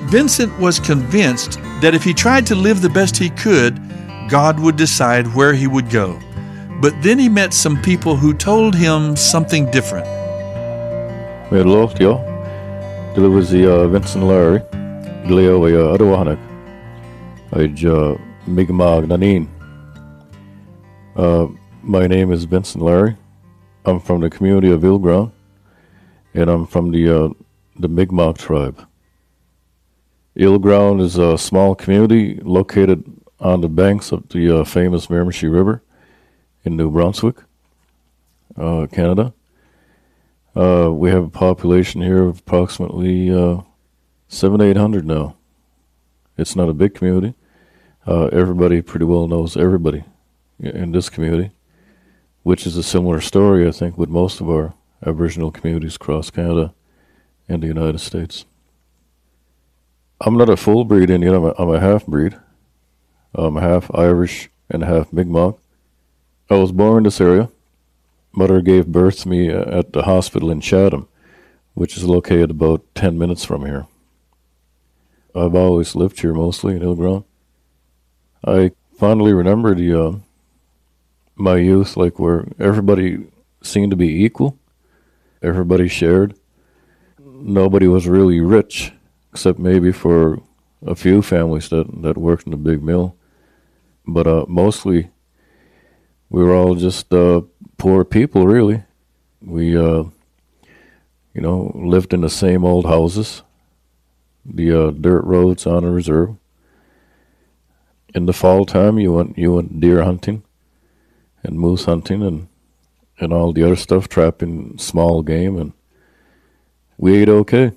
Vincent was convinced that if he tried to live the best he could, God would decide where he would go. But then he met some people who told him something different. Hello, yo. Dit was Vincent Larry. Gleo Adawahanak. Mi'kmaq Nanin. My name is Vincent Larry. I'm from the community of Ilground, and I'm from the Mi'kmaq tribe. Ilground is a small community located on the banks of the famous Miramichi River in New Brunswick, Canada. We have a population here of approximately 700-800 now. It's not a big community. Everybody pretty well knows everybody in this community, which is a similar story, I think, with most of our Aboriginal communities across Canada and the United States. I'm not a full-breed Indian, I'm a half-breed. I'm half Irish and half Mi'kmaq. I was born in this area. Mother gave birth to me at the hospital in Chatham, which is located about 10 minutes from here. I've always lived here mostly in Ilground. I fondly remember my youth, like where everybody seemed to be equal. Everybody shared. Nobody was really rich, except maybe for a few families that worked in the big mill. But mostly, we were all just poor people, really. We, lived in the same old houses, the dirt roads on a reserve. In the fall time, you went deer hunting and moose hunting and all the other stuff, trapping small game, and we ate okay.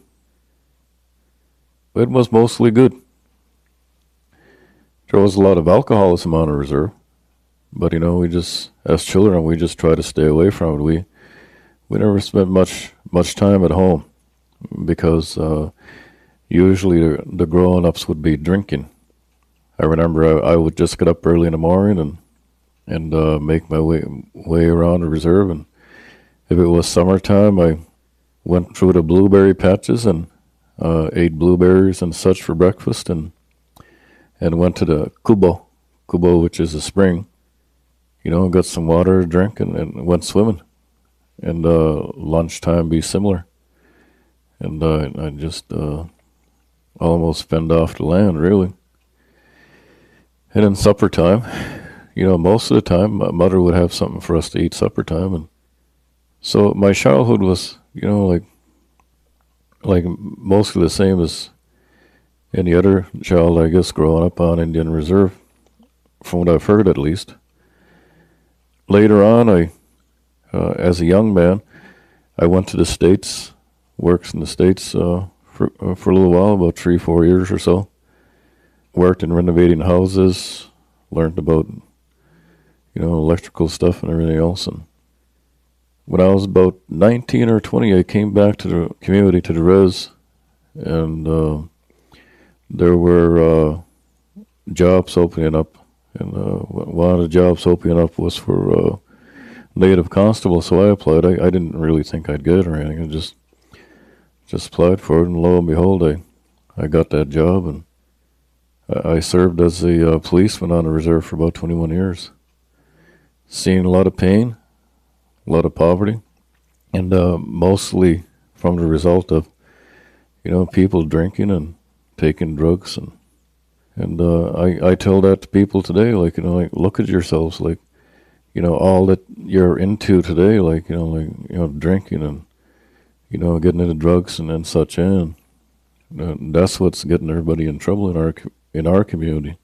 It was mostly good. There was a lot of alcoholism on a reserve, but we just, as children, we just try to stay away from it. We never spent much time at home because usually the grown-ups would be drinking. I remember I would just get up early in the morning and make my way around the reserve, and if it was summertime, I went through the blueberry patches and ate blueberries and such for breakfast, and went to the Kubo, which is a spring, got some water to drink and went swimming. And lunchtime be similar. And I just almost fend off the land, really. And then supper time, most of the time, my mother would have something for us to eat supper time. And so my childhood was, like mostly the same as any other child, I guess, growing up on Indian Reserve, from what I've heard at least. Later on, as a young man, I went to the States, worked in the States for a little while, about 3-4 years or so. Worked in renovating houses, learned about, electrical stuff and everything else. And when I was about 19 or 20, I came back to the community, to the res, and there were jobs opening up. And one of the jobs opening up was for native constable, so I applied. I didn't really think I'd get it or anything. I just applied for it, and lo and behold, I got that job, and I served as a policeman on the reserve for about 21 years. Seen a lot of pain, a lot of poverty, and mostly from the result of, people drinking and taking drugs, and I tell that to people today, like, look at yourselves, like, all that you're into today, like, drinking and, getting into drugs and such, and that's what's getting everybody in trouble in our community.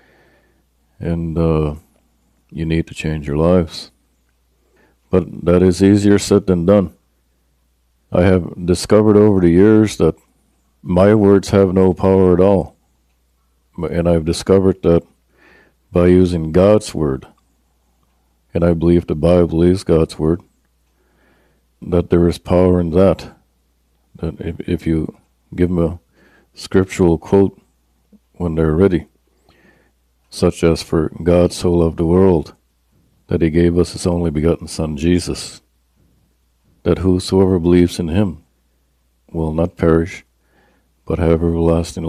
And you need to change your lives. But that is easier said than done. I have discovered over the years that my words have no power at all. And I've discovered that by using God's word, and I believe the Bible is God's word, that there is power in that. That if you give them a scriptural quote when they're ready, such as, for God so loved the world, that he gave us his only begotten Son, Jesus, that whosoever believes in him will not perish, but have everlasting life.